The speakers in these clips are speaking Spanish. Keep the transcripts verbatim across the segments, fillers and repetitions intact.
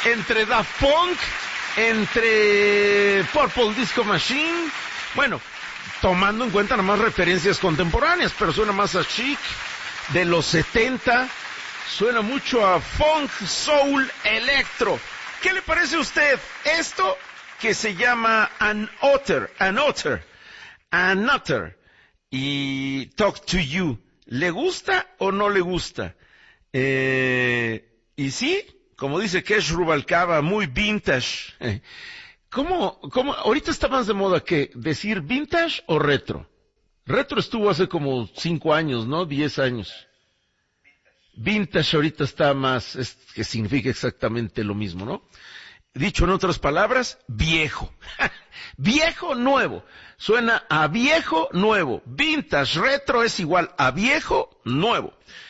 entre Daft Punk, entre Purple Disco Machine, bueno, tomando en cuenta nada más referencias contemporáneas, pero suena más a Chic de los setenta, suena mucho a funk, soul, electro. ¿Qué le parece a usted esto que se llama An Otter, An Otter, An Otter y Talk to You? ¿Le gusta o no le gusta? Eh, y sí, como dice Kesh Rubalcaba, muy vintage. ¿Cómo, cómo, ahorita está más de moda que decir vintage o retro? Retro estuvo hace como cinco años, ¿no? Diez años. Vintage ahorita está más, es, que significa exactamente lo mismo, ¿no? Dicho en otras palabras, viejo. Viejo nuevo. Suena a viejo nuevo. Vintage, retro es igual a viejo nuevo.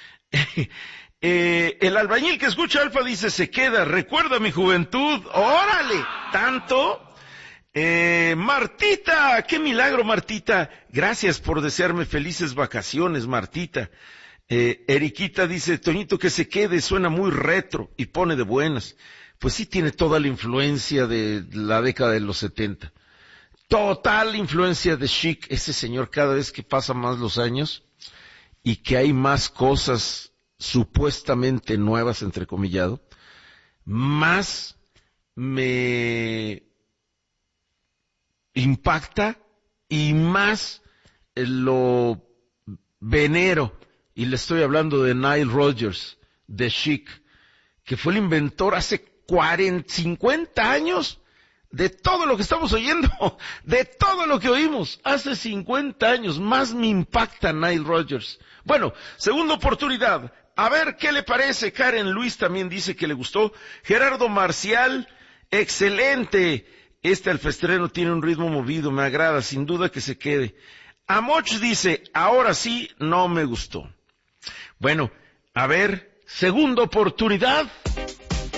eh, el albañil que escucha Alfa dice, se queda, recuerda mi juventud. ¡Órale! ¿Tanto? Eh, Martita, qué milagro, Martita. Gracias por desearme felices vacaciones, Martita. Eh, Eriquita dice, Toñito, que se quede, suena muy retro y pone de buenas. Pues sí tiene toda la influencia de la década de los setenta. Total influencia de Chic, ese señor cada vez que pasan más los años y que hay más cosas supuestamente nuevas, entrecomillado, más me impacta y más lo venero. Y le estoy hablando de Nile Rodgers, de Chic, que fue el inventor hace cuarenta, cincuenta años de todo lo que estamos oyendo, de todo lo que oímos. Hace cincuenta años, más me impacta Nile Rodgers. Bueno, segunda oportunidad. A ver qué le parece. Karen Luis también dice que le gustó. Gerardo Marcial, excelente. Este alfestreno tiene un ritmo movido, me agrada, sin duda que se quede. Amoch dice, ahora sí, no me gustó. Bueno, a ver, segunda oportunidad.